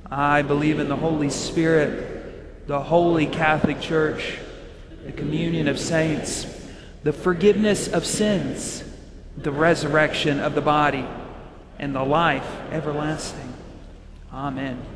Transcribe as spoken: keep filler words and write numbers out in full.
I believe in the Holy Spirit, the Holy Catholic Church, the communion of saints, the forgiveness of sins, the resurrection of the body, and the life everlasting. Amen.